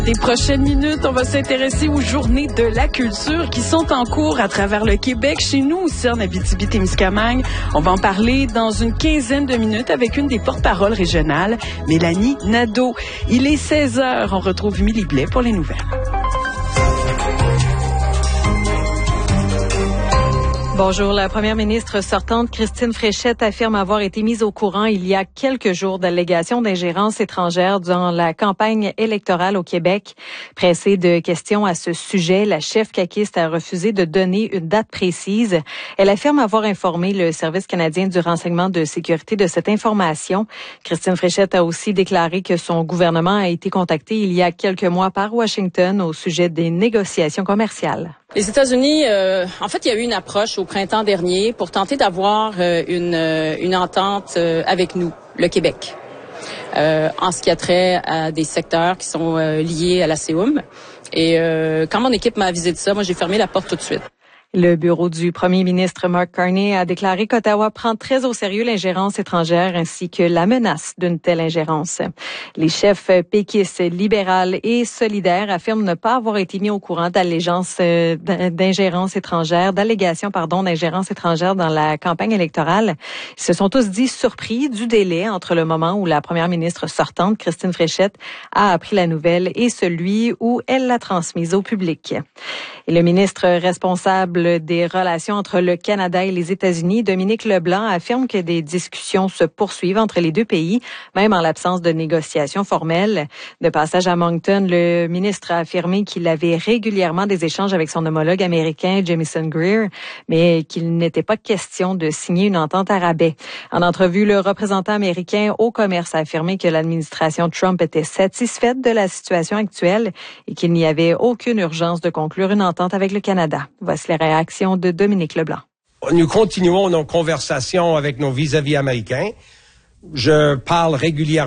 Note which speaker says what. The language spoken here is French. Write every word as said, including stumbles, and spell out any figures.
Speaker 1: Les prochaines minutes, on va s'intéresser aux journées de la culture qui sont en cours à travers le Québec. Chez nous aussi, en Abitibi-Témiscamingue, on va en parler dans une quinzaine de minutes avec une des porte-paroles régionales, Mélanie Nadeau. Il est seize heures. On retrouve Émilie Blais pour les nouvelles.
Speaker 2: Bonjour. La première ministre sortante, Christine Fréchette, affirme avoir été mise au courant il y a quelques jours d'allégations d'ingérence étrangère durant la campagne électorale au Québec. Pressée de questions à ce sujet, la chef caquiste a refusé de donner une date précise. Elle affirme avoir informé le Service canadien du renseignement de sécurité de cette information. Christine Fréchette a aussi déclaré que son gouvernement a été contacté il y a quelques mois par Washington au sujet des négociations commerciales.
Speaker 3: Les États-Unis, euh, en fait, il y a eu une approche au printemps dernier pour tenter d'avoir euh, une, euh, une entente euh, avec nous, le Québec, euh, en ce qui a trait à des secteurs qui sont euh, liés à la C E U M. Et euh, quand mon équipe m'a avisé de ça, moi, j'ai fermé la porte tout de suite.
Speaker 2: Le bureau du premier ministre Mark Carney a déclaré qu'Ottawa prend très au sérieux l'ingérence étrangère ainsi que la menace d'une telle ingérence. Les chefs péquistes, libérales et solidaires affirment ne pas avoir été mis au courant d'allégeance d'ingérence étrangère, d'allégations pardon d'ingérence étrangère dans la campagne électorale. Ils se sont tous dit surpris du délai entre le moment où la première ministre sortante, Christine Fréchette, a appris la nouvelle et celui où elle l'a transmise au public. Et le ministre responsable des relations entre le Canada et les États-Unis, Dominique Leblanc, affirme que des discussions se poursuivent entre les deux pays, même en l'absence de négociations formelles. De passage à Moncton, le ministre a affirmé qu'il avait régulièrement des échanges avec son homologue américain, Jamieson Greer, mais qu'il n'était pas question de signer une entente à rabais. En entrevue, le représentant américain au commerce a affirmé que l'administration Trump était satisfaite de la situation actuelle et qu'il n'y avait aucune urgence de conclure une entente avec le Canada. Voici les réactions de Dominique Leblanc.
Speaker 4: Nous continuons nos conversations avec nos vis-à-vis américains. Je parle régulièrement